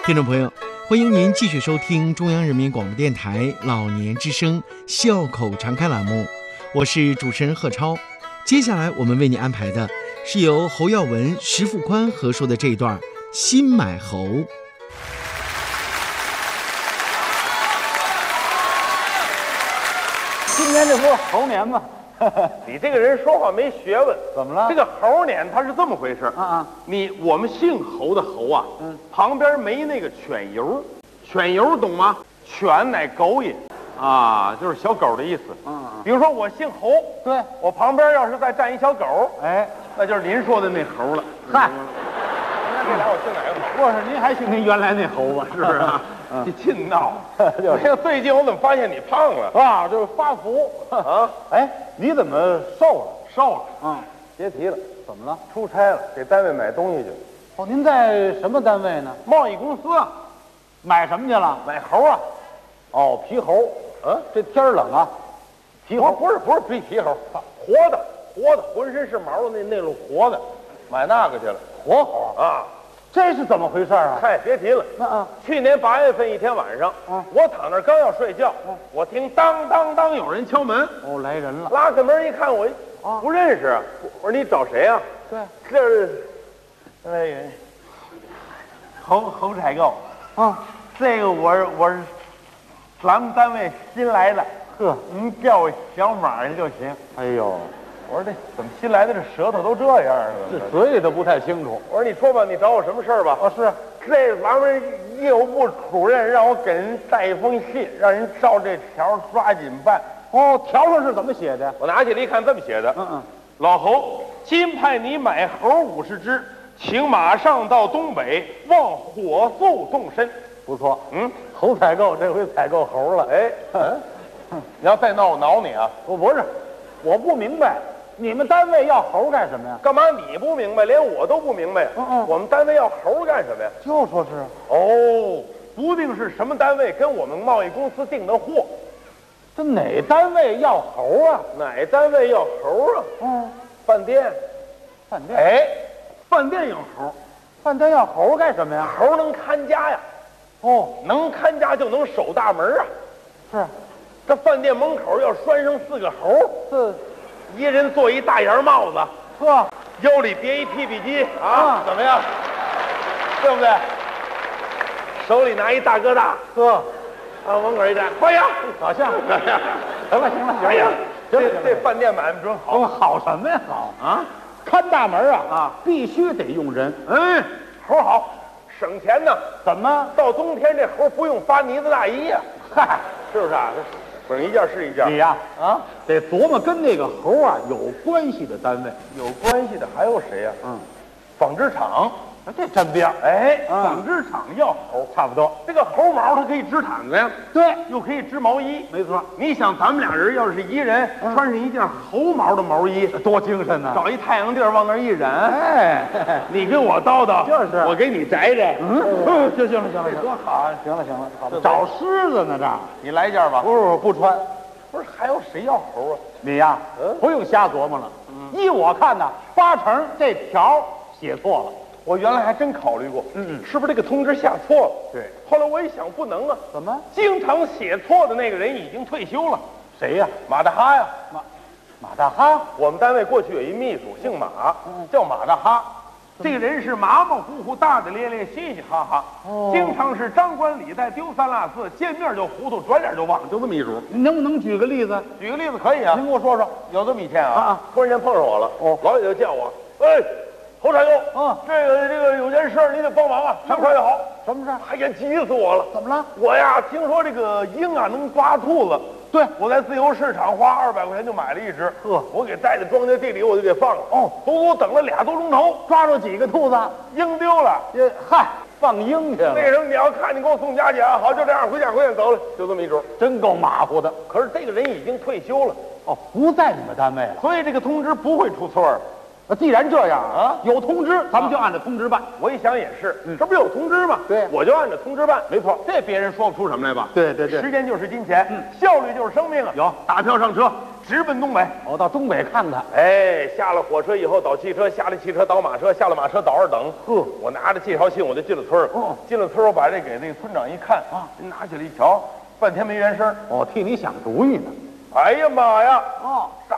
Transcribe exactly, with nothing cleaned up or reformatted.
听众朋友，欢迎您继续收听中央人民广播电台老年之声笑口常开栏目，我是主持人贺超。接下来我们为你安排的是由侯耀文、石富宽合说的这一段《新买猴》。 今年这不是猴年吗？ 你这个人说话没学问， 怎么了？ 这个猴年它是这么回事啊啊！ 你我们姓侯的侯啊，嗯，旁边没那个犬油，犬油懂吗？犬乃狗也，啊，就是小狗的意思。嗯，比如说我姓侯， 对， 我旁边要是再站一小狗， 哎， 那就是您说的那猴了。 嗨， 那这俩我姓哪个猴？ 不是，您还姓您原来那猴吧？ 是不是啊？你净闹！哎呀，最近我怎么发现你胖了啊？就是发福啊！ 哎，你怎么瘦了？ 瘦了？ 嗯， 别提了， 怎么了？ 出差了，给单位买东西去。 哦，您在什么单位呢？ 贸易公司啊， 买什么去了？ 买猴啊！ 哦，皮猴。嗯，这天儿冷啊， 皮猴不是不是皮皮猴，活的活的，浑身是毛的那那种活的，买那个去了。 活猴啊！ 这是怎么回事啊？ 嗨，别提了。 那啊， 去年八月份一天晚上， 啊， 我躺那刚要睡觉，我听当当当有人敲门。 哦，来人了。 拉开门一看，我不认识。我说你找谁啊？ 对， 这是那个侯侯采购啊。 这个我是我是咱们单位新来的， 呵， 您叫我小马就行。 哎呦， 我说这怎么新来的这舌头都这样了？ 这嘴里都不太清楚。 我说你说吧，你找我什么事儿吧？ 哦，是这咱们业务部主任让我给人带一封信，让人照这条抓紧办。 哦，条上是怎么写的？ 我拿起来一看，这么写的： 嗯嗯， 老侯，今派你买猴五十只，请马上到东北，望火速动身。 不错， 嗯， 猴采购这回采购猴了。 哎，嗯，你要再闹我挠你啊！ 我不是，我不明白，你们单位要猴干什么呀？ 干嘛你不明白，连我都不明白。 嗯嗯， 我们单位要猴干什么呀？ 就说是哦，不定是什么单位跟我们贸易公司订的货。 这哪单位要猴啊？ 哪单位要猴啊？ 嗯， 饭店。 饭店。 哎，饭店要猴。 饭店要猴干什么呀？ 猴能看家呀。 哦， 能看家就能守大门啊。 是， 这饭店门口要拴上四个猴， 是， 一人做一大檐帽子， 呵， 腰里别一 P P 机啊， 啊怎么样？对不对？手里拿一大哥大， 呵， 啊，门口一站，欢迎， 好像。行了行了行了， 哎呀，这行了这饭店买卖准好。 哦，好什么呀？好啊， 看大门啊啊， 必须得用人。 嗯，猴好，省钱呢。 怎么？ 到冬天这猴不用发呢子大衣呀， 嗨， 是不是啊？省一件是一件。 你呀啊， 得琢磨跟那个猴啊有关系的单位。 有关系的还有谁呀？ 嗯， 纺织厂。 这沾边儿。 哎， 嗯纺织厂要猴， 差不多。 这个猴毛它可以织毯子呀， 对， 又可以织毛衣。 没错。 你想，咱们俩人要是一人穿上一件猴毛的毛衣， 多精神呢！ 找一太阳地儿往那儿一忍， 哎， 你跟我叨叨， 就是我给你摘摘。 嗯，行行了行了， 多好啊！ 行了行了，好对找狮子呢这儿。 你来一件吧。 不是不穿， 不是还有谁要猴啊？ 你呀， 嗯不用瞎琢磨了。依我看呢，八成这条写错了。 我原来还真考虑过， 嗯， 是不是这个通知下错了？ 对。 后来我一想，不能啊， 怎么？ 经常写错的那个人已经退休了。 谁呀？ 马大哈呀。 马马大哈。 我们单位过去有一秘书，姓马，叫马大哈。这个人是马马虎虎、大大咧咧、嘻嘻哈哈， 哦经常是张冠李戴、丢三落四，见面就糊涂，转脸就忘，就这么一主。 你能不能举个例子？ 举个例子可以啊， 您给我说说。 有这么一天啊， 啊突然间碰上我了， 哦老远就叫我，哎，侯采购， 嗯这个这个有件事儿你得帮忙啊，越快越好。 什么事儿？ 哎呀，急死我了！ 怎么了？ 我呀，听说这个鹰啊能抓兔子， 对， 我在自由市场花二百块钱就买了一只， 呵， 我给带在庄稼地里，我就给放了。 哦， 足足等了俩多钟头， 抓住几个兔子？ 鹰丢了。 这嗨，放鹰去了。 那个人你要看你给我送家去啊，好，就这样，回家回家走了，就这么一主。 真够马虎的。 可是这个人已经退休了， 哦，不在你们单位了。 所以这个通知不会出错的。 那既然这样啊， 有通知，咱们就按照通知办。 我一想也是，这不是有通知吗？ 对我就按照通知办。 没错， 这别人说不出什么来吧？ 对对对时间就是金钱，效率就是生命啊！ 有打票上车， 直奔东北。 我到东北看看。 哎，下了火车以后倒汽车，下了汽车倒马车，下了马车倒二等。 呵， 我拿着介绍信我就进了村儿。 哦， 进了村儿，我把这给那个村长一看啊， 拿起来一瞧，半天没原声。 哦，替你想主意呢。 哎呀妈呀！ 哦， 大